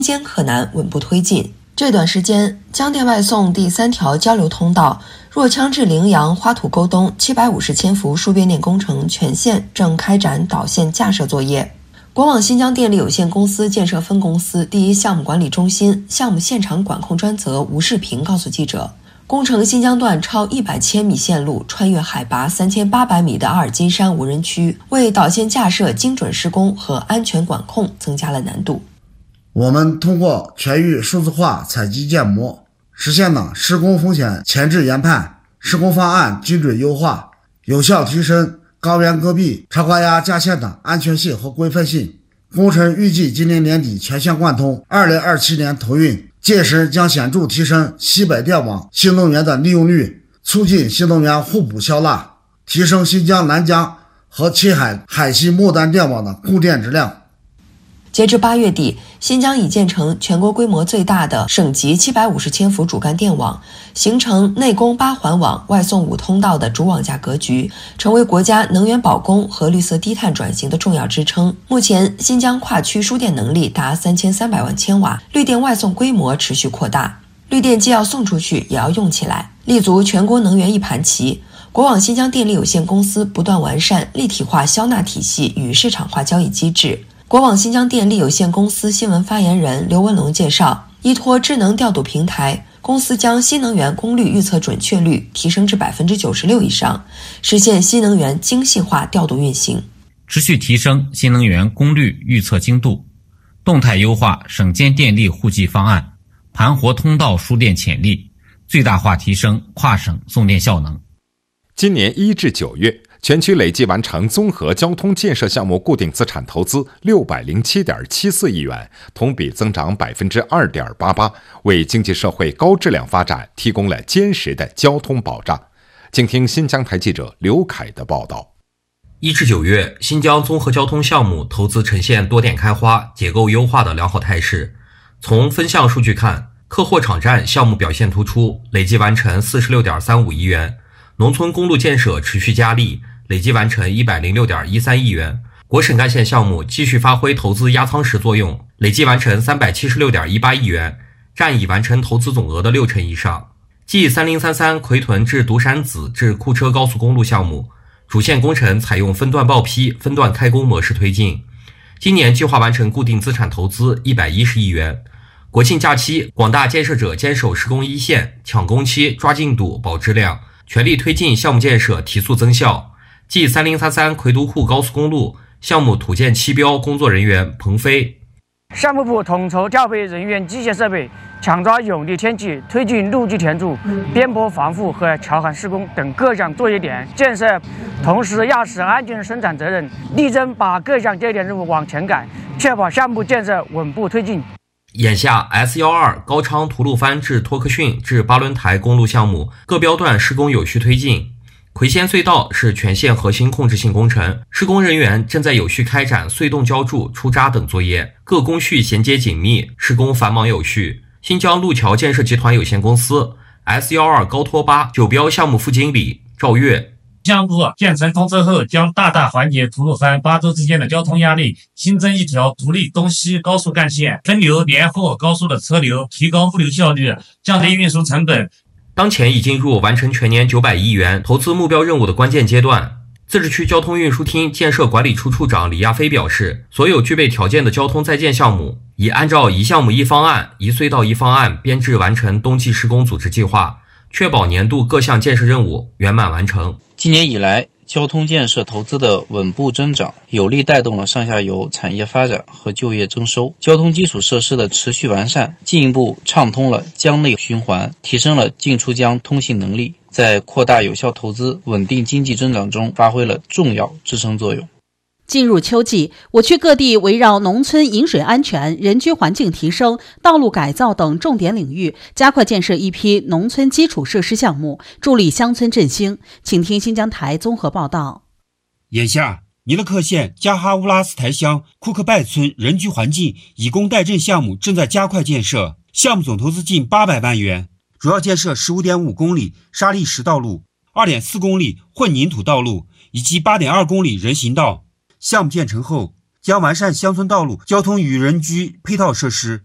江河南稳步推进。这段时间，江电外送第3条交流通道若羌至陵阳花土沟东750千伏输变电工程全线正开展导线架设作业。国网新疆电力有限公司建设分公司第1项目管理中心项目现场管控专责吴世平告诉记者，工程新疆段超100千米线路穿越海拔3800米的阿尔金山无人区，为导线架设精准施工和安全管控增加了难度。 我们通过全域数字化采集建模，实现了施工风险前置研判、施工方案精准优化，有效提升钢源戈壁、超高压架线的安全性和规范性。工程预计今年年底全线贯通，2027年投运，届时将显著提升西北电网新能源的利用率，促进新能源互补消纳，提升新疆、南疆和青海海西末端电网的供电质量。 截至8月底，新疆已建成全国规模最大的省级750千伏主干电网，形成内供8环网、外送5通道的主网架格局，成为国家能源保供和绿色低碳转型的重要支撑。目前，新疆跨区输电能力达3300万千瓦，绿电外送规模持续扩大。绿电既要送出去，也要用起来，立足全国能源一盘棋。国网新疆电力有限公司不断完善立体化销纳体系与市场化交易机制。国网新疆电力有限公司新闻发言人刘文龙介绍，依托智能调度平台，公司将新能源功率预测准确率提升至96%以上，实现新能源精细化调度运行， 持续提升新能源功率预测精度，动态优化省间电力互济方案，盘活通道输电潜力，最大化提升跨省送电效能。 今年1至9月，全区累计完成综合交通建设项目固定资产投资607.74亿元，同比增长2.88%，为经济社会高质量发展提供了坚实的交通保障。请听新疆台记者刘凯的报道。 1至9月，新疆综合交通项目投资呈现多点开花、结构优化的良好态势。从分项数据看，客货场站项目表现突出，累计完成46.35亿元。农村公路建设持续加力，累计完成106.13亿元。国省干线项目继续发挥投资压舱石作用，累计完成376.18亿元，占已完成投资总额的60%以上。继3033奎屯至独山子至库车高速公路项目，主线工程采用分段报批、分段开工模式推进。今年计划完成固定资产投资110亿元。国庆假期，广大建设者坚守施工一线，抢工期、抓进度、保质量，全力推进项目建设提速增效。继3033奎独沪高速公路项目土建期标工作人员彭飞， 项目部统筹调配人员、机械设备，抢抓有利天气，推进路基填筑、边坡防护和桥涵施工等各项作业点建设，同时压实安全生产责任，力争把各项节点任务往前赶，确保项目建设稳步推进。 眼下 S12高昌吐鲁番至托克逊至巴伦台公路项目各标段施工有序推进。魁仙隧道是全线核心控制性工程，施工人员正在有序开展隧洞浇筑、出渣等作业，各工序衔接紧密，施工繁忙有序。新疆路桥建设集团有限公司 S12高托巴九标项目副经理赵月， 项目建成通车后，将大大缓解吐鲁番、巴州之间的交通压力，新增一条独立东西高速干线，分流连后高速的车流，提高物流效率，降低运输成本。 当前已进入完成全年900亿元投资目标任务的关键阶段。自治区交通运输厅建设管理处处长李亚飞表示，所有具备条件的交通在建项目，已按照一项目一方案、一隧道一方案编制完成冬季施工组织计划，确保年度各项建设任务圆满完成。 今年以来，交通建设投资的稳步增长，有力带动了上下游产业发展和就业增收。交通基础设施的持续完善，进一步畅通了江内循环，提升了进出江通信能力，在扩大有效投资、稳定经济增长中发挥了重要支撑作用。 进入秋季，我区各地围绕农村饮水安全、人居环境提升、道路改造等重点领域，加快建设一批农村基础设施项目，助力乡村振兴。请听新疆台综合报道。 眼下，尼勒克县加哈乌拉斯台乡库克拜村人居环境以工代赈项目正在加快建设，项目总投资近800万元，主要建设15.5公里沙砾石道路、2.4公里混凝土道路以及8.2公里人行道。项目建成后，将完善乡村道路交通与人居配套设施，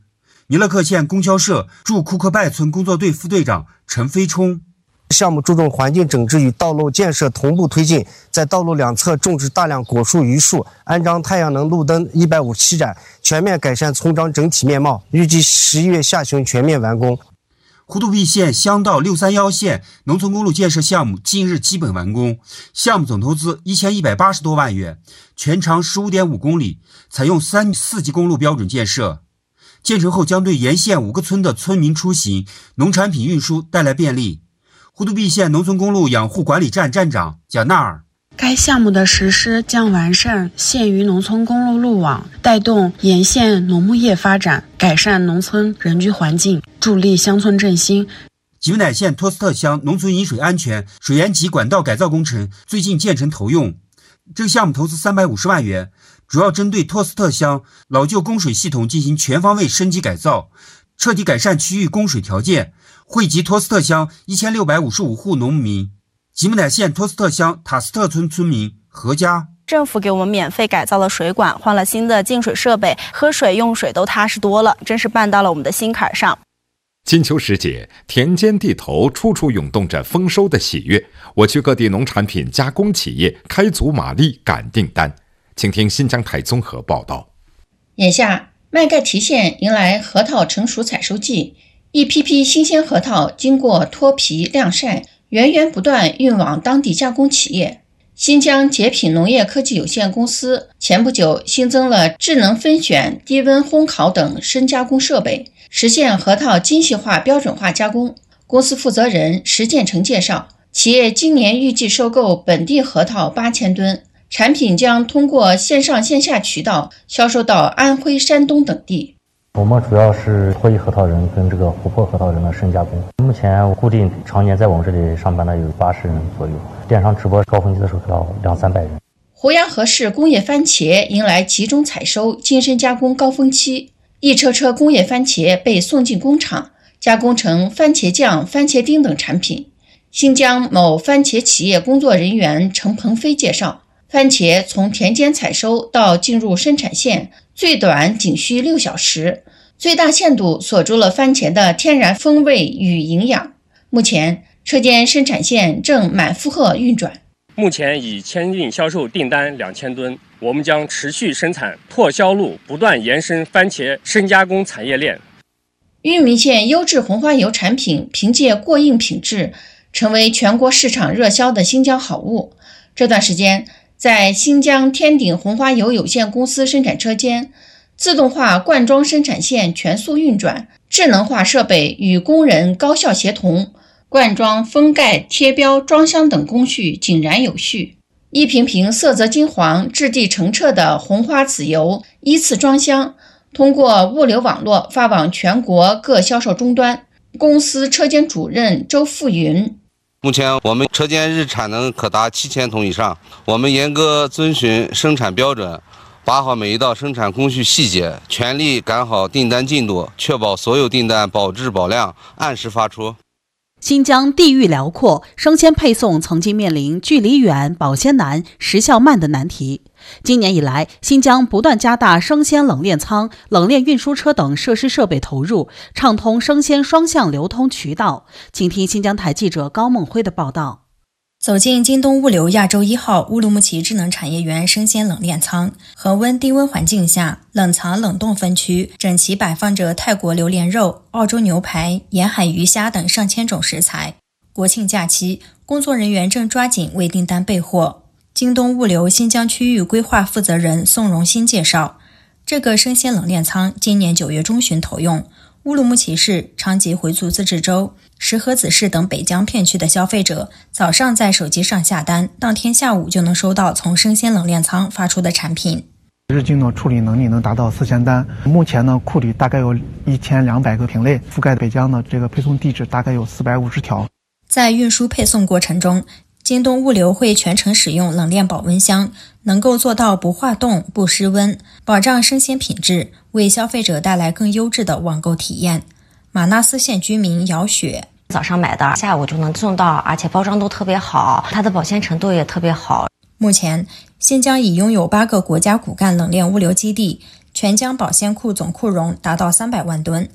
弥勒克县供销社驻库克拜村工作队副队长陈飞冲。 项目注重环境整治与道路建设同步推进，在道路两侧种植大量果树、榆树，安装太阳能路灯157盏，全面改善村庄整体面貌。预计11月下旬全面完工。 呼图壁县乡道631线农村公路建设项目近日基本完工，项目总投资1180多万元，全长15.5公里，采用3、4级公路标准建设。建成后将对沿线5个村的村民出行、农产品运输带来便利。呼图壁县农村公路养护管理站站长贾纳尔。 该项目的实施将完善县域农村公路路网，带动沿线农牧业发展，改善农村人居环境，助力乡村振兴。 吉木乃县托斯特乡农村饮水安全水源及管道改造工程最近建成投用，这个项目投资350万元，主要针对托斯特乡老旧供水系统进行全方位升级改造，彻底改善区域供水条件，惠及托斯特乡1655户农民。吉木乃县托斯特乡塔斯特村村民何家。 政府给我们免费改造了水管，换了新的净水设备，喝水用水都踏实多了，真是办到了我们的心坎上。 金秋时节，田间地头处处涌动着丰收的喜悦，我区各地农产品加工企业开足马力赶订单。请听新疆台综合报道。 眼下麦盖提县迎来核桃成熟采收季，一批批新鲜核桃经过脱皮晾晒，源源不断运往当地加工企业。新疆杰品农业科技有限公司前不久新增了智能分选、低温烘烤等深加工设备，实现核桃精细化标准化加工。公司负责人石建成介绍，企业今年预计收购本地核桃8000吨，产品将通过线上线下渠道销售到安徽、山东等地。 我们主要是脱衣核桃仁跟这个琥珀核桃仁的深加工。目前固定常年在我们这里上班的有80人左右，电商直播高峰期的时候到200-300人。 胡杨河市工业番茄迎来集中采收、精深加工高峰期，一车车工业番茄被送进工厂，加工成番茄酱、番茄丁等产品。新疆某番茄企业工作人员程鹏飞介绍，番茄从田间采收到进入生产线，最短仅需6小时，最大限度锁住了番茄的天然风味与营养。目前，车间生产线正满负荷运转。 目前已签订销售订单2000吨，我们将持续生产拓销路，不断延伸番茄深加工产业链。 玉米县优质红花油产品凭借过硬品质，成为全国市场热销的新疆好物。这段时间，在新疆天鼎红花油有限公司生产车间，自动化灌装生产线全速运转，智能化设备与工人高效协同，灌装、封盖、贴标、装箱等工序井然有序。一瓶瓶色泽金黄、质地澄澈的红花籽油依次装箱，通过物流网络发往全国各销售终端。公司车间主任周富云。 目前我们车间日产能可达7000桶以上，我们严格遵循生产标准，把好每一道生产工序细节，全力赶好订单进度，确保所有订单保质保量，按时发出。 新疆地域辽阔，生鲜配送曾经面临距离远、保鲜难、时效慢的难题。今年以来，新疆不断加大生鲜冷链仓、冷链运输车等设施设备投入，畅通生鲜双向流通渠道。请听新疆台记者高梦辉的报道。 走进京东物流亚洲1号乌鲁木齐智能产业园生鲜冷链仓，恒温低温环境下，冷藏冷冻分区整齐摆放着泰国榴莲肉、澳洲牛排、沿海鱼虾等上千种食材。国庆假期，工作人员正抓紧为订单备货。京东物流新疆区域规划负责人宋荣新介绍，这个生鲜冷链仓今年9月中旬投用。乌鲁木齐市、昌吉回族自治州、石河子市等北疆片区的消费者，早上在手机上下单，当天下午就能收到从生鲜冷链仓发出的产品。 日均的处理能力能达到4000单，目前呢库里大概有1200个品类，覆盖北疆的这个配送地址大概有450条。 在运输配送过程中，京东物流会全程使用冷链保温箱，能够做到不化冻、不失温，保障生鲜品质，为消费者带来更优质的网购体验。马纳斯县居民姚雪， 早上买的，下午就能送到，而且包装都特别好，它的保鲜程度也特别好。 目前，新疆已拥有8个国家骨干冷链物流基地，全疆保鲜库总库容达到300万吨，